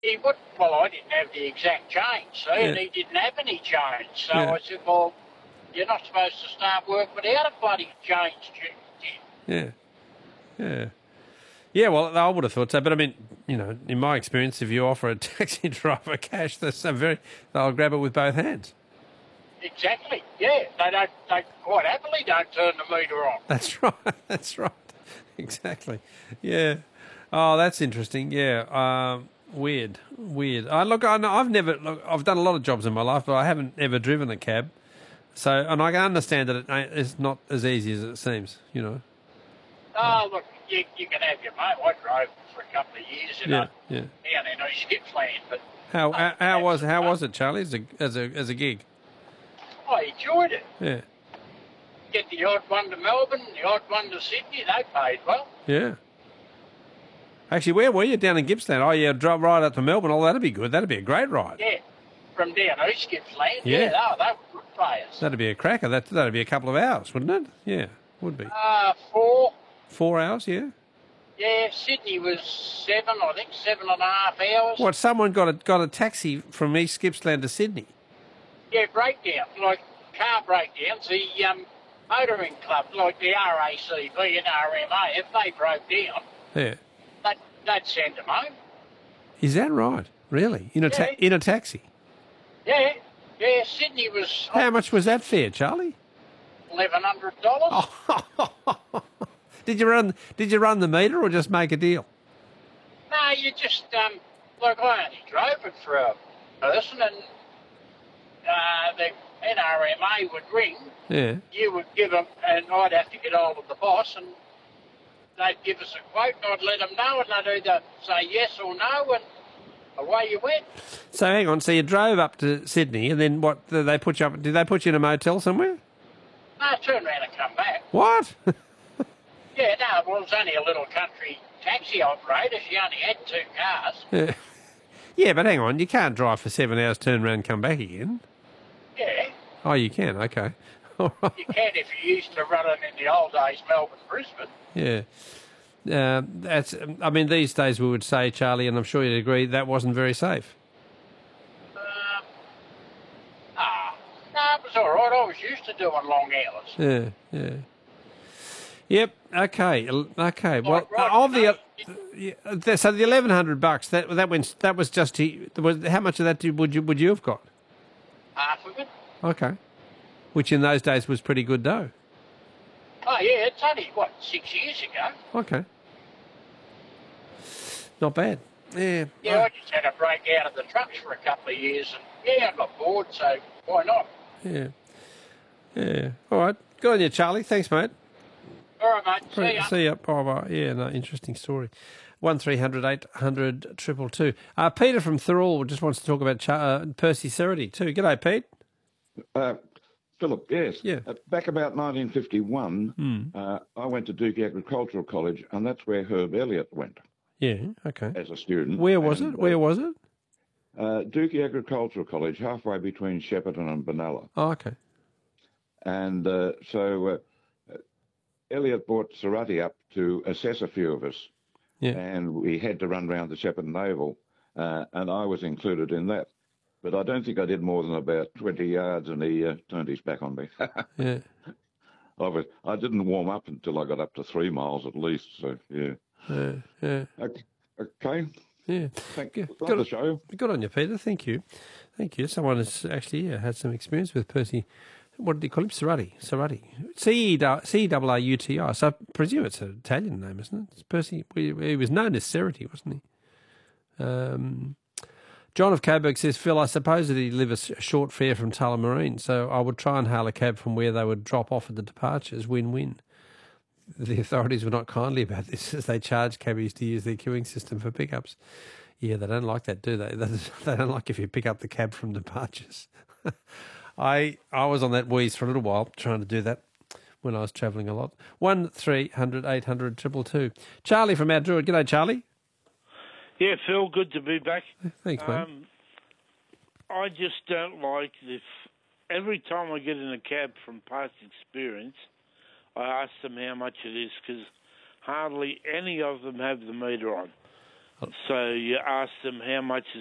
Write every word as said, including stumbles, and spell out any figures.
he would. Well, I didn't have the exact change, see, Yeah. and he didn't have any change. So Yeah. I said, well, you're not supposed to start work without a bloody change, Jim. Yeah. Yeah. Yeah, well, I would have thought so. But, I mean, you know, in my experience, if you offer a taxi driver cash, they're so very, they'll grab it with both hands. Exactly, yeah. They don't, they quite happily don't turn the meter on. That's right. That's right. Exactly. Yeah. Oh, that's interesting. Yeah. Um, weird. Weird. I look. I know, I've never. Look, I've done a lot of jobs in my life, but I haven't ever driven a cab. So, and I can understand that it ain't- it's not as easy as it seems. You know. Oh, look, you, you can have your mate. I drove for a couple of years, you Yeah. know, Yeah. down in East Gippsland, but How uh, how, how that's was how fun. was it, Charlie? As a as a as a gig. I enjoyed it. Yeah. Get the odd one to Melbourne, the odd one to Sydney. They paid well. Yeah. Actually, where were you? Down in Gippsland? Oh, yeah, drive right up to Melbourne. Oh, that'd be good. That'd be a great ride. Yeah, from down East Gippsland. Yeah. Yeah, they, they were good players. That'd be a cracker. That that'd be a couple of hours, wouldn't it? Yeah, would be. Uh, four. Four hours, yeah. Yeah, Sydney was seven, I think, seven and a half hours. What? Someone got a got a taxi from East Gippsland to Sydney? Yeah, breakdown, like car breakdowns. The um, motoring club, like the R A C V and R M A, if they broke down, Yeah. they'd, they'd send them home. Is that right? Really? In a ta- Yeah. in a taxi? Yeah, yeah, Sydney was How much was that fare, Charlie? eleven hundred dollars. Oh. Did you run? Did you run the meter or just make a deal? No, you just, um, like I only drove it for a person, and uh, the N R M A would ring, Yeah. you would give them, and I'd have to get hold of the boss, and they'd give us a quote, and I'd let them know, and they'd either say yes or no, and away you went. So hang on. So you drove up to Sydney, and then what? Did they put you up? Did they put you in a motel somewhere? No, turn around and come back. What? Yeah, no, well, it was only a little country taxi operator. She only had two cars. Yeah. Yeah, but hang on. You can't drive for seven hours, turn around, and come back again. Yeah, Oh, you can. Okay. All right. you can if you used to run it in the old days, Melbourne, Brisbane. Yeah. Uh, that's. I mean, these days we would say, Charlie, and I'm sure you'd agree, that wasn't very safe. Um, ah, no, it was all right. I was used to doing long hours. Yeah. Yeah. Yep. Okay. el- Okay. Well, right, of the. mate. Uh, yeah, th- so the eleven hundred bucks. That that went. That was just. To, was how much of that did, would you would you have got? Half of it. Okay. Which in those days was pretty good dough. Oh, yeah, it's only, what, six years ago? Okay. Not bad. Yeah. Yeah, I just had a break out of the trucks for a couple of years, and yeah, I got bored, so why not? Yeah. Yeah. All right. Good on you, Charlie. Thanks, mate. All right, mate, see ya. See ya. Bye bye. Yeah, no, interesting story. One three hundred eight hundred triple two. Uh, Peter from Thirroul just wants to talk about Char- uh, Percy Cerity too. G'day, Pete. Uh, Philip, yes. Yeah. Uh, back about nineteen fifty-one, Mm. uh, I went to Duke Agricultural College, and that's where Herb Elliott went Yeah. Okay. as a student. Where was And, it? Where was it? Uh, Duke Agricultural College, halfway between Shepparton and Benalla. Oh, okay. And uh, so uh, uh, Elliott brought Cerati up to assess a few of us, Yeah. and we had to run round the Shepparton Oval, uh, and I was included in that. But I don't think I did more than about twenty yards, and he uh, turned his back on me. Yeah. I was, I didn't warm up until I got up to three miles at least. So yeah. Yeah. Yeah. Okay. okay. Yeah. Thank Yeah, you. Love good- the show. Good on you, Peter. Thank you. Thank you. Someone has actually yeah, had some experience with Percy. What did he call him? Cerati. Cerati. C E R R U T I. So I presume it's an Italian name, isn't it? It's Percy. He was known as Cerati, wasn't he? Um, John of Coburg says, Phil, I suppose that he'd live a s- a short fare from Tullamarine, so I would try and hail a cab from where they would drop off at the departures. Win-win. The authorities were not kindly about this as they charge cabbies to use their queuing system for pickups. Yeah, they don't like that, do they? They don't like if you pick up the cab from departures. I I was on that wheeze for a little while trying to do that when I was travelling a lot. One three hundred eight hundred triple two. Charlie from Mount Druitt. G'day, Charlie. Yeah, Phil, good to be back. Thanks, mate. Um, I just don't like this. Every time I get in a cab from past experience, I ask them how much it is because hardly any of them have the meter on. So you ask them how much is